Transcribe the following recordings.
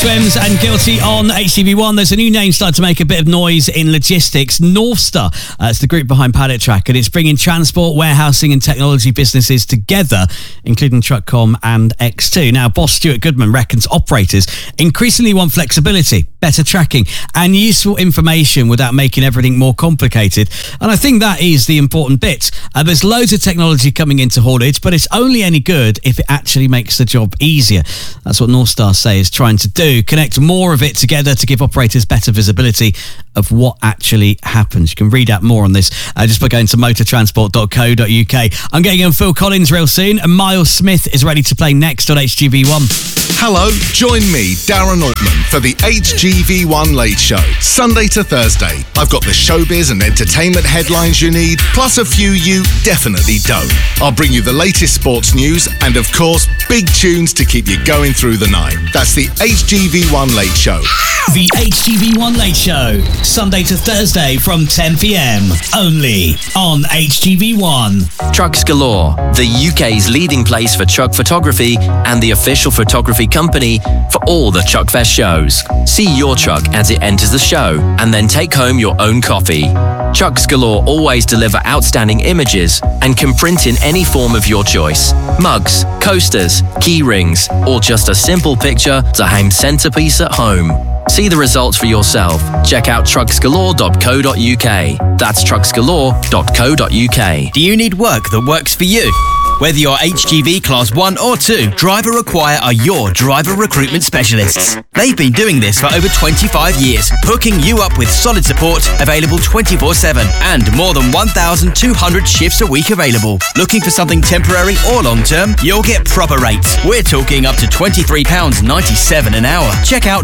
Swims and Guilty on HTV1. There's a new name starting to make a bit of noise in logistics. Northstar. It's the group behind Paddock Track, and it's bringing transport, warehousing and technology businesses together, including Truckcom and X2. Now, boss Stuart Goodman reckons operators increasingly want flexibility, better tracking and useful information without making everything more complicated. And I think that is the important bit. There's loads of technology coming into haulage, but it's only any good if it actually makes the job easier. That's what Northstar say is trying to do. Connect more of it together to give operators better visibility of what actually happens. You can read out more on this just by going to motortransport.co.uk. I'm getting on Phil Collins real soon, and Miles Smith is ready to play next on HGV1. Hello, join me, Darren Altman, for the HGV1 Late Show. Sunday to Thursday. I've got the showbiz and entertainment headlines you need, plus a few you definitely don't. I'll bring you the latest sports news and, of course, big tunes to keep you going through the night. That's the HGV1 Late Show. The HGV1 Late Show, Sunday to Thursday from 10 p.m, only on HGV1. Trucks Galore, the UK's leading place for truck photography and the official photography company for all the Truckfest shows. See your truck as it enters the show and then take home your own copy. Trucks Galore always deliver outstanding images and can print in any form of your choice. Mugs, coasters, key rings, or just a simple picture to hang centerpiece at home. See the results for yourself. Check out trucksgalore.co.uk. That's trucksgalore.co.uk. Do you need work that works for you? Whether you're HGV Class 1 or 2, Driver Require are your driver recruitment specialists. They've been doing this for over 25 years, hooking you up with solid support available 24/7 and more than 1,200 shifts a week available. Looking for something temporary or long-term? You'll get proper rates. We're talking up to £23.97 an hour. Check out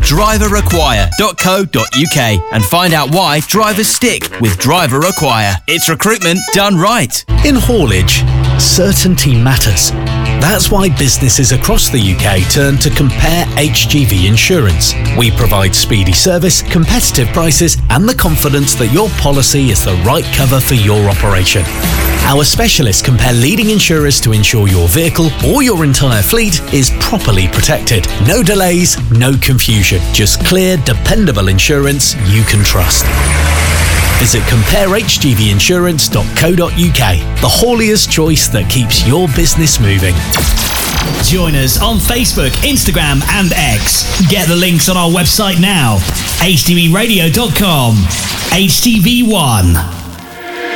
driverrequire.co.uk and find out why drivers stick with Driver Require. It's recruitment done right. In haulage, certainty matters. That's why businesses across the UK turn to Compare HGV Insurance. We provide speedy service, competitive prices, and the confidence that your policy is the right cover for your operation. Our specialists compare leading insurers to ensure your vehicle or your entire fleet is properly protected. No delays, no confusion. Just clear, dependable insurance you can trust. Visit comparehgvinsurance.co.uk, the haulier's choice that keeps your business moving. Join us on Facebook, Instagram and X. Get the links on our website now, hdvradio.com. HTV1.